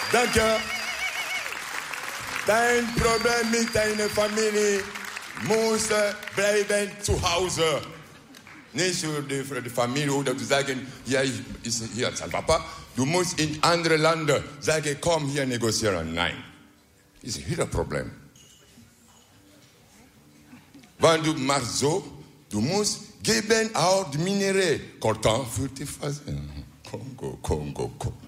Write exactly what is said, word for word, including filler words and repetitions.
Danke. Dein Problem mit deiner Familie muss bleiben zu Hause. Nicht für die, für die Familie oder zu sagen, hier ist hier sein Papa. Du musst in andere Länder sagen, komm hier negozieren. Nein. Das ist wieder ein Problem. Wenn du machst so, du musst geben auch die Minerais. Coltan für die Phase. Kongo, Kongo, Kongo.